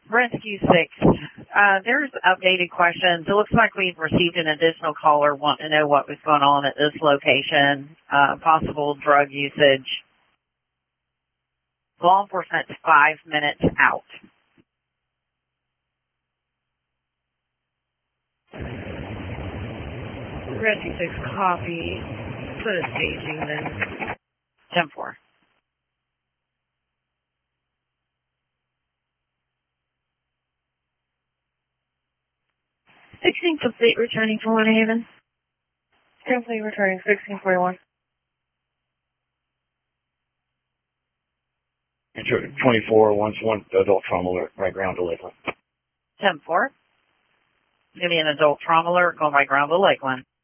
Rescue 6, there's updated questions. It looks like we've received an additional caller wanting to know what was going on at this location, possible drug usage. Law enforcement's 5 minutes out. Rescue 6, copy. Put a staging then. 10-4. Complete, returning for Winter Haven. Complete, returning 1641. 24, one adult trauma alert, right ground to Lakeland. 10-4. Give me an adult trauma alert going by ground to Lakeland.